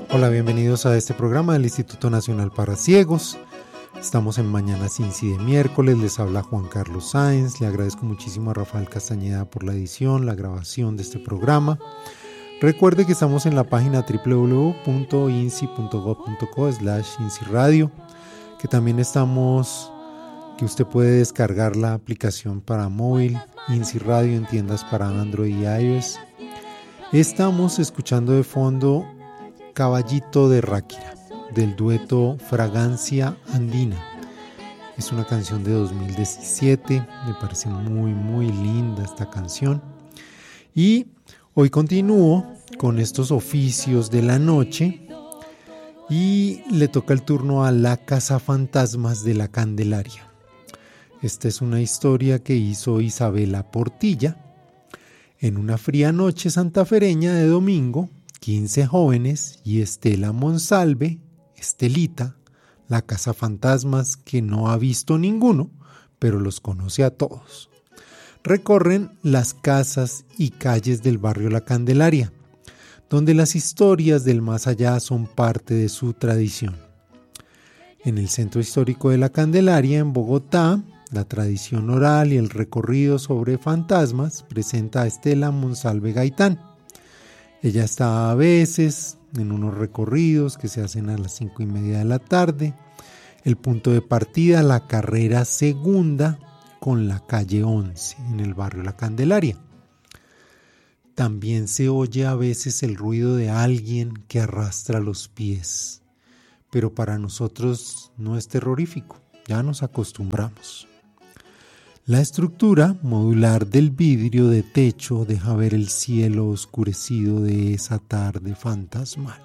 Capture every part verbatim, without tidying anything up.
Hola, bienvenidos a este programa del Instituto Nacional para Ciegos. Estamos en Mañana Cincy de miércoles, les habla Juan Carlos Sáenz. Le agradezco muchísimo a Rafael Castañeda por la edición, la grabación de este programa. Recuerde que estamos en la página doble u doble u doble u punto i n s i punto gob punto co slash insi radio, que también estamos, que usted puede descargar la aplicación para móvil, INSI Radio, en tiendas para Android y iOS. Estamos escuchando de fondo Caballito de Ráquira, del dueto Fragancia Andina. Es una canción de dos mil diecisiete, me parece muy muy linda esta canción. Y hoy continúo con estos oficios de la noche y le toca el turno a La Cazafantasmas de la Candelaria. Esta es una historia que hizo Isabela Portilla. En una fría noche santafereña de domingo, quince jóvenes y Estela Monsalve, Estelita, la cazafantasmas que no ha visto ninguno, pero los conoce a todos, recorren las casas y calles del barrio La Candelaria, donde las historias del más allá son parte de su tradición. En el centro histórico de La Candelaria, en Bogotá, la tradición oral y el recorrido sobre fantasmas presenta a Estela Monsalve Gaitán. Ella está a veces en unos recorridos que se hacen a las cinco y media de la tarde. El punto de partida, la carrera segunda con la calle once en el barrio La Candelaria. También se oye a veces el ruido de alguien que arrastra los pies, pero para nosotros no es terrorífico, ya nos acostumbramos. La estructura modular del vidrio de techo deja ver el cielo oscurecido de esa tarde fantasmal.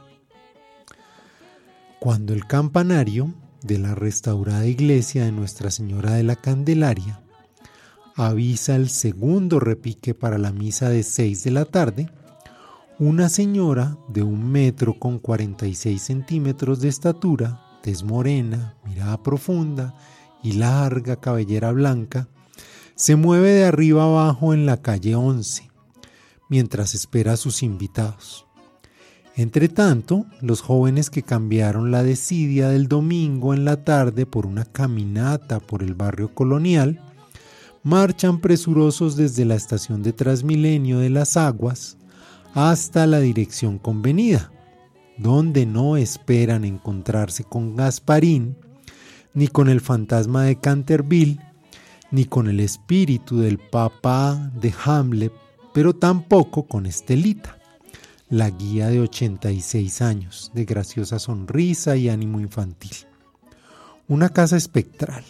Cuando el campanario de la restaurada iglesia de Nuestra Señora de la Candelaria avisa el segundo repique para la misa de seis de la tarde, una señora de un metro con cuarenta y seis centímetros de estatura, tez morena, mirada profunda y larga cabellera blanca, se mueve de arriba abajo en la calle once, mientras espera a sus invitados. Entre tanto, los jóvenes que cambiaron la desidia del domingo en la tarde por una caminata por el barrio colonial, marchan presurosos desde la estación de Transmilenio de Las Aguas hasta la dirección convenida, donde no esperan encontrarse con Gasparín, ni con el fantasma de Canterville, ni con el espíritu del papá de Hamlet, pero tampoco con Estelita, la guía de ochenta y seis años, de graciosa sonrisa y ánimo infantil. Una casa espectral.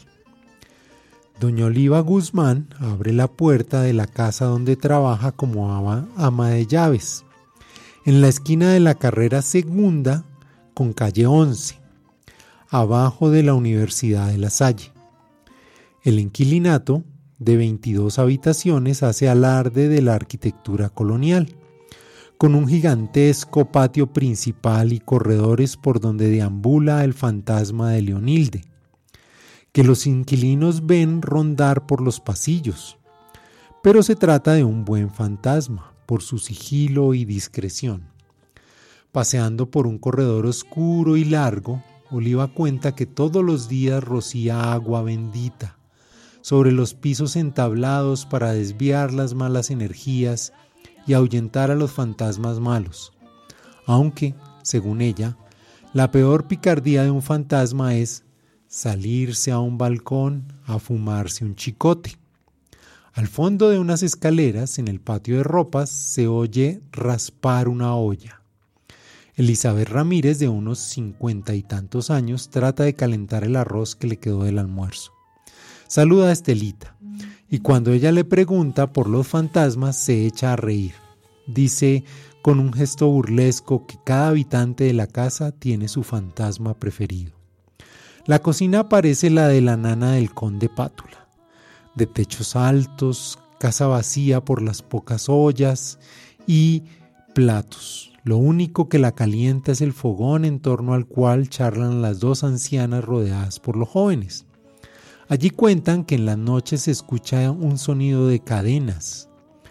Doña Oliva Guzmán abre la puerta de la casa donde trabaja como ama, ama de llaves, en la esquina de la carrera segunda con calle once, abajo de la Universidad de La Salle. El inquilinato, de veintidós habitaciones, hace alarde de la arquitectura colonial, con un gigantesco patio principal y corredores por donde deambula el fantasma de Leonilde, que los inquilinos ven rondar por los pasillos. Pero se trata de un buen fantasma, por su sigilo y discreción. Paseando por un corredor oscuro y largo, Oliva cuenta que todos los días rocía agua bendita sobre los pisos entablados para desviar las malas energías y ahuyentar a los fantasmas malos. Aunque, según ella, la peor picardía de un fantasma es salirse a un balcón a fumarse un chicote. Al fondo de unas escaleras, en el patio de ropas, se oye raspar una olla. Elizabeth Ramírez, de unos cincuenta y tantos años, trata de calentar el arroz que le quedó del almuerzo. Saluda a Estelita y cuando ella le pregunta por los fantasmas se echa a reír. Dice con un gesto burlesco que cada habitante de la casa tiene su fantasma preferido. La cocina parece la de la nana del conde Pátula, de techos altos, casa vacía por las pocas ollas y platos. Lo único que la calienta es el fogón en torno al cual charlan las dos ancianas rodeadas por los jóvenes. Allí cuentan que en las noches se escucha un sonido de cadenas.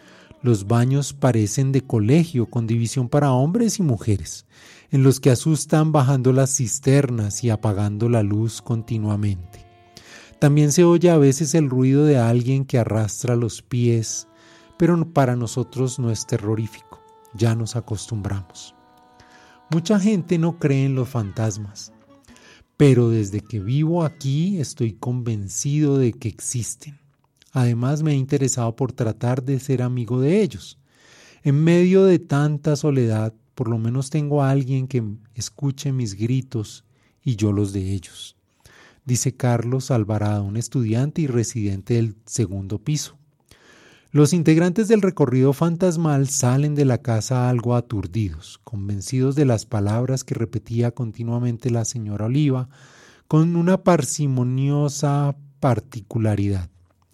Los baños parecen de colegio con división para hombres y mujeres, en los que asustan bajando las cisternas y apagando la luz continuamente. También se oye a veces el ruido de alguien que arrastra los pies, pero para nosotros no es terrorífico, ya nos acostumbramos. Mucha gente no cree en los fantasmas, pero desde que vivo aquí estoy convencido de que existen. Además, me he interesado por tratar de ser amigo de ellos. En medio de tanta soledad, por lo menos tengo a alguien que escuche mis gritos y yo los de ellos, dice Carlos Alvarado, un estudiante y residente del segundo piso. Los integrantes del recorrido fantasmal salen de la casa algo aturdidos, convencidos de las palabras que repetía continuamente la señora Oliva, con una parsimoniosa particularidad.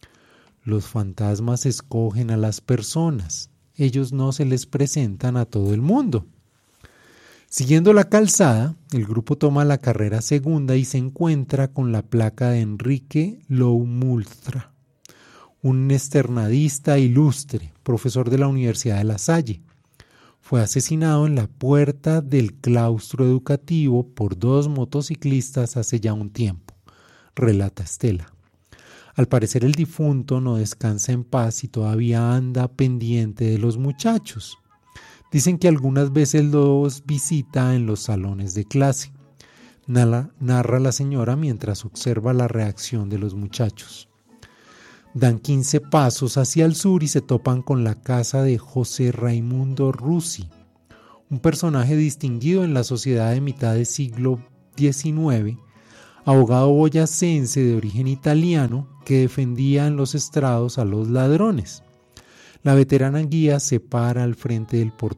Los fantasmas escogen a las personas, ellos no se les presentan a todo el mundo. Siguiendo la calzada, el grupo toma la carrera segunda y se encuentra con la placa de Enrique Loumultra, un externadista ilustre, profesor de la Universidad de La Salle. Fue asesinado en la puerta del claustro educativo por dos motociclistas hace ya un tiempo, relata Estela. Al parecer el difunto no descansa en paz y todavía anda pendiente de los muchachos. Dicen que algunas veces los visita en los salones de clase. Narra, narra la señora mientras observa la reacción de los muchachos. Dan quince pasos hacia el sur y se topan con la casa de José Raimundo Rusi, un personaje distinguido en la sociedad de mitad del siglo diecinueve, abogado boyacense de origen italiano que defendía en los estrados a los ladrones. La veterana guía se para al frente del portón